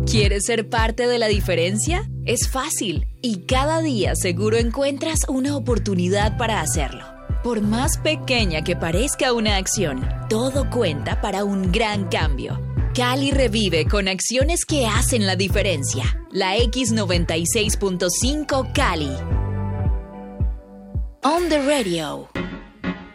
¿Quieres ser parte de la diferencia? Es fácil y cada día seguro encuentras una oportunidad para hacerlo. Por más pequeña que parezca una acción, todo cuenta para un gran cambio. Cali revive con acciones que hacen la diferencia. La X96.5 Cali. On the radio.